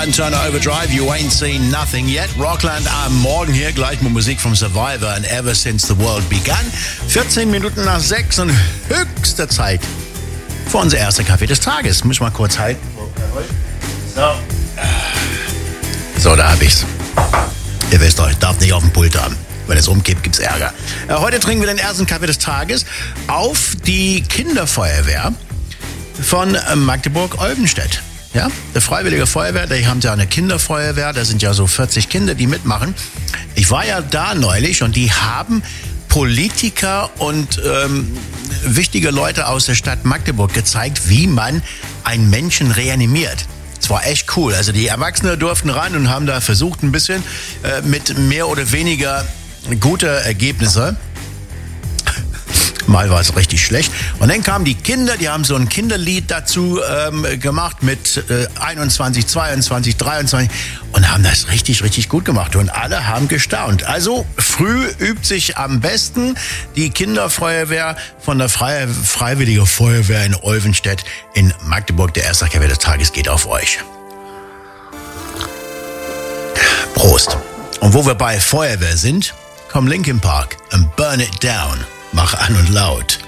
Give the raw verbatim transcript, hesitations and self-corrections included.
Tina Turner Overdrive, You Ain't Seen Nothing Yet. Rockland am Morgen hier, gleich mit Musik vom Survivor and Ever Since the World Began. vierzehn Minuten nach sechs und höchste Zeit für unser erster Kaffee des Tages. Muss ich mal kurz halten. So, so da hab ich's. Ihr wisst doch, ich darf nicht auf dem Pult haben. Wenn es umkippt, gibt's Ärger. Äh, heute trinken wir den ersten Kaffee des Tages auf die Kinderfeuerwehr von Magdeburg-Olvenstedt. Ja, der Freiwillige Feuerwehr, die haben ja eine Kinderfeuerwehr, da sind ja so vierzig Kinder, die mitmachen. Ich war ja da neulich und die haben Politiker und ähm, wichtige Leute aus der Stadt Magdeburg gezeigt, wie man einen Menschen reanimiert. Es war echt cool. Also die Erwachsenen durften rein und haben da versucht ein bisschen äh, mit mehr oder weniger gute Ergebnisse. Mal war es richtig schlecht. Und dann kamen die Kinder, die haben so ein Kinderlied dazu ähm, gemacht mit äh, einundzwanzig, zweiundzwanzig, dreiundzwanzig und haben das richtig, richtig gut gemacht. Und alle haben gestaunt. Also früh übt sich am besten. Die Kinderfeuerwehr von der Frei- Freiwillige Feuerwehr in Olvenstedt in Magdeburg. Der erste Kaffee des Tages geht auf euch. Prost. Und wo wir bei Feuerwehr sind, kommt Linkin Park und Burn It Down. Mach an und laut.